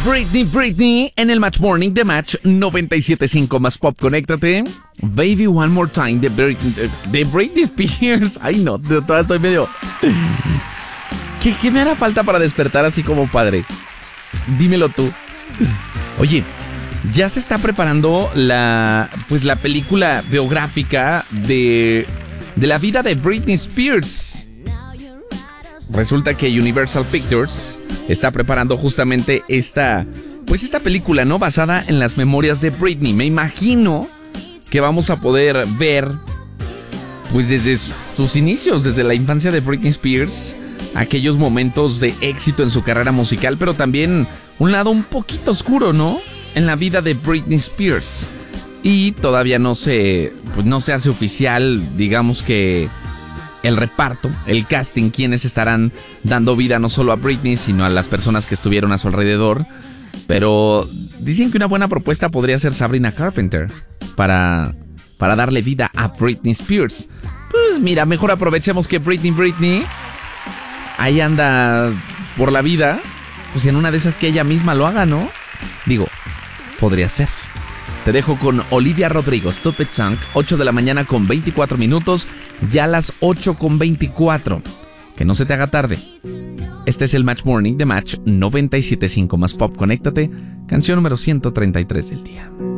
Britney en el Match Morning de Match 97.5 más Pop. Conéctate. Baby One More Time de Britney Spears. Ay, no, todavía estoy medio... ¿Qué me hará falta para despertar así como padre? Dímelo tú. Oye, ya se está preparando la película biográfica de la vida de Britney Spears. Resulta que Universal Pictures está preparando justamente esta película, ¿no? Basada en las memorias de Britney. Me imagino que vamos a poder ver, pues desde sus inicios, desde la infancia de Britney Spears, aquellos momentos de éxito en su carrera musical, pero también un lado un poquito oscuro, ¿no? En la vida de Britney Spears. Y todavía no se hace oficial, digamos que el reparto, el casting, quienes estarán dando vida no solo a Britney, sino a las personas que estuvieron a su alrededor. Pero dicen que una buena propuesta podría ser Sabrina Carpenter para darle vida a Britney Spears. Pues mira, mejor aprovechemos que Britney ahí anda por la vida. Pues en una de esas que ella misma lo haga, ¿no? Digo, podría ser. Te dejo con Olivia Rodrigo, Stupid Song, 8 de la mañana con 24 minutos, ya a las 8 con 24. Que no se te haga tarde. Este es el Match Morning de Match 97.5 más Pop. Conéctate, canción número 133 del día.